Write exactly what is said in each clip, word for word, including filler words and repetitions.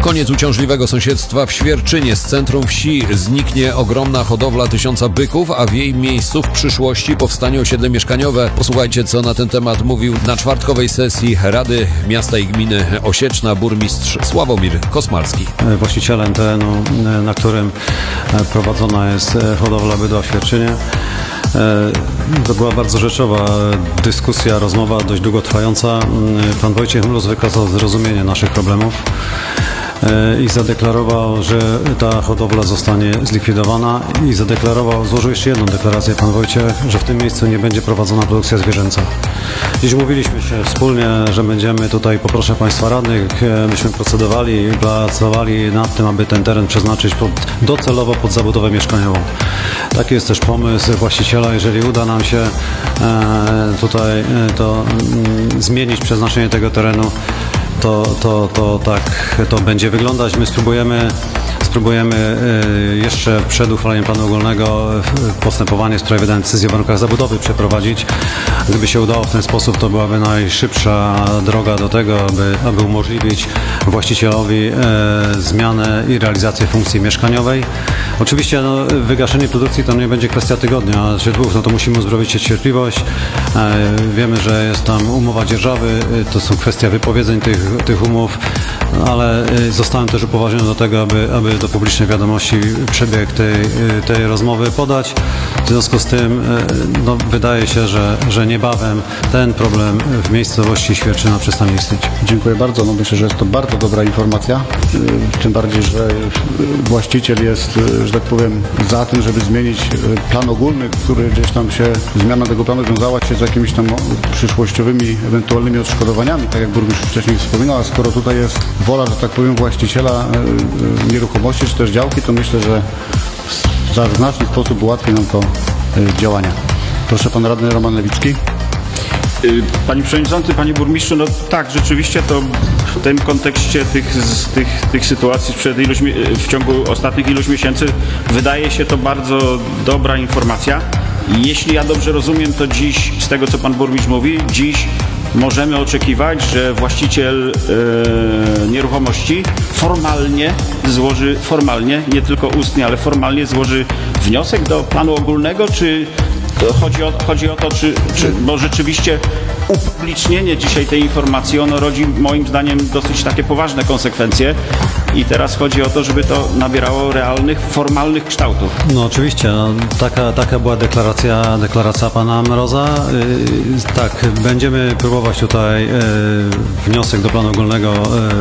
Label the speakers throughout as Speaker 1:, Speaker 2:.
Speaker 1: Koniec uciążliwego sąsiedztwa w Świerczynie. Z centrum wsi zniknie ogromna hodowla tysiąca byków, a w jej miejscu w przyszłości powstanie osiedle mieszkaniowe. Posłuchajcie, co na ten temat mówił na czwartkowej sesji Rady Miasta i Gminy Osieczna burmistrz Sławomir Kosmalski.
Speaker 2: Właścicielem terenu, na którym prowadzona jest hodowla bydła w Świerczynie. To była bardzo rzeczowa dyskusja, rozmowa dość długotrwająca. Pan Wojciech Mróz wykazał zrozumienie naszych problemów i zadeklarował, że ta hodowla zostanie zlikwidowana i zadeklarował, złożył jeszcze jedną deklarację pan Wojciech, że w tym miejscu nie będzie prowadzona produkcja zwierzęca. Dziś umówiliśmy się wspólnie, że będziemy tutaj, poproszę Państwa radnych, myśmy procedowali i pracowali nad tym, aby ten teren przeznaczyć pod, docelowo pod zabudowę mieszkaniową. Taki jest też pomysł właściciela, jeżeli uda nam się e, tutaj e, to m, zmienić przeznaczenie tego terenu, To, to, to tak to będzie wyglądać. My spróbujemy, spróbujemy jeszcze przed uchwaleniem planu ogólnego postępowanie w sprawie wydania decyzji o warunkach zabudowy przeprowadzić. Gdyby się udało w ten sposób, to byłaby najszybsza droga do tego, aby, aby umożliwić właścicielowi e, zmianę i realizację funkcji mieszkaniowej. Oczywiście no, wygaszenie produkcji to nie będzie kwestia tygodnia czy dwóch, no to musimy uzbroić się w cierpliwość. E, wiemy, że jest tam umowa dzierżawy, to są kwestie wypowiedzeń tych, tych umów, ale zostałem też upoważniony do tego, aby, aby do publicznej wiadomości przebieg tej, tej rozmowy podać. W związku z tym no, wydaje się, że, że niebawem ten problem w miejscowości Świerczyna przestanie istnieć.
Speaker 3: Dziękuję bardzo. No myślę, że jest to bardzo dobra informacja. Tym bardziej, że właściciel jest, że tak powiem, za tym, żeby zmienić plan ogólny, który gdzieś tam się, zmiana tego planu wiązała się z jakimiś tam przyszłościowymi, ewentualnymi odszkodowaniami, tak jak burmistrz wcześniej wspominał, a skoro tutaj jest wola, że tak powiem, właściciela nieruchomości czy też działki, to myślę, że w znaczny sposób ułatwi nam to działania. Proszę pan radny Roman Lewicki.
Speaker 4: Panie Przewodniczący, Panie Burmistrzu, no tak, rzeczywiście to w tym kontekście tych, z tych, tych sytuacji przed iluś, w ciągu ostatnich iluś miesięcy wydaje się to bardzo dobra informacja. Jeśli ja dobrze rozumiem, to dziś, z tego co Pan Burmistrz mówi, dziś możemy oczekiwać, że właściciel e, nieruchomości formalnie złoży, formalnie, nie tylko ustnie, ale formalnie złoży wniosek do planu ogólnego, czy Chodzi o, chodzi o to, czy, czy, bo rzeczywiście upublicznienie dzisiaj tej informacji, ono rodzi moim zdaniem dosyć takie poważne konsekwencje i teraz chodzi o to, żeby to nabierało realnych, formalnych kształtów.
Speaker 2: No oczywiście, no, taka, taka była deklaracja, deklaracja pana Mroza. Yy, tak, będziemy próbować tutaj yy, wniosek do planu ogólnego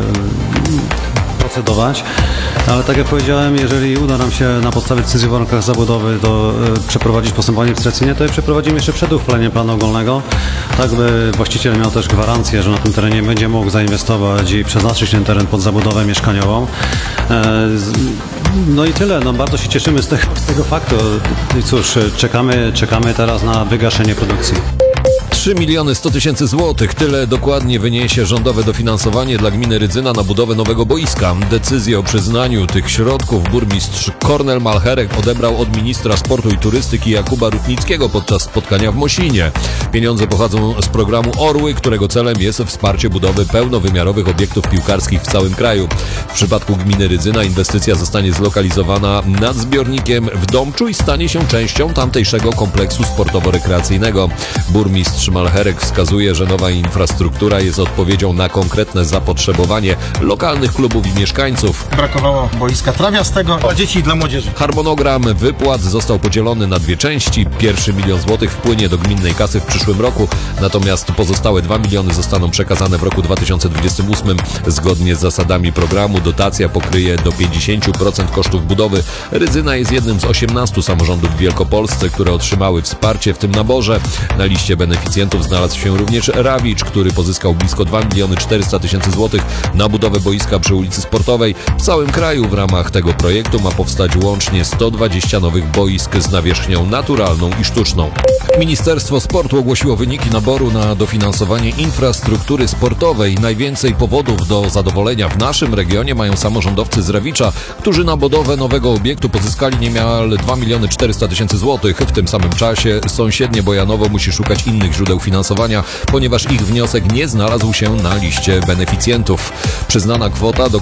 Speaker 2: yy, procedować, ale tak jak powiedziałem, jeżeli uda nam się na podstawie decyzji o warunkach zabudowy to e, przeprowadzić postępowanie administracyjne, to je przeprowadzimy jeszcze przed uchwaleniem planu ogólnego, tak by właściciel miał też gwarancję, że na tym terenie będzie mógł zainwestować i przeznaczyć ten teren pod zabudowę mieszkaniową. E, z, no i tyle, no bardzo się cieszymy z tego, z tego faktu i cóż, czekamy, czekamy teraz na wygaszenie produkcji.
Speaker 1: trzy miliony sto tysięcy złotych. Tyle dokładnie wyniesie rządowe dofinansowanie dla gminy Rydzyna na budowę nowego boiska. Decyzję o przyznaniu tych środków burmistrz Kornel Malcherek odebrał od ministra sportu i turystyki Jakuba Rutnickiego podczas spotkania w Mosinie. Pieniądze pochodzą z programu Orły, którego celem jest wsparcie budowy pełnowymiarowych obiektów piłkarskich w całym kraju. W przypadku gminy Rydzyna inwestycja zostanie zlokalizowana nad zbiornikiem w Domczu i stanie się częścią tamtejszego kompleksu sportowo-rekreacyjnego. Burmistrz Malcherek wskazuje, że nowa infrastruktura jest odpowiedzią na konkretne zapotrzebowanie lokalnych klubów i mieszkańców.
Speaker 5: Brakowało boiska trawiastego dla dzieci i dla młodzieży.
Speaker 1: Harmonogram wypłat został podzielony na dwie części. Pierwszy milion złotych wpłynie do gminnej kasy w przyszłym roku, natomiast pozostałe dwa miliony zostaną przekazane w roku dwa tysiące dwudziestym ósmym. Zgodnie z zasadami programu dotacja pokryje do pięćdziesiąt procent kosztów budowy. Rydzyna jest jednym z osiemnastu samorządów w Wielkopolsce, które otrzymały wsparcie w tym naborze. Na liście beneficjentów znalazł się również Rawicz, który pozyskał blisko dwa miliony czterysta tysięcy złotych na budowę boiska przy ulicy Sportowej. W całym kraju w ramach tego projektu ma powstać łącznie sto dwadzieścia nowych boisk z nawierzchnią naturalną i sztuczną. Ministerstwo Sportu ogłosiło wyniki naboru na dofinansowanie infrastruktury sportowej. Najwięcej powodów do zadowolenia w naszym regionie mają samorządowcy z Rawicza, którzy na budowę nowego obiektu pozyskali niemal dwa miliony czterysta tysięcy złotych. W tym samym czasie sąsiednie Bojanowo musi szukać innych źródeł finansowania, ponieważ ich wniosek nie znalazł się na liście beneficjentów. Przyznana kwota do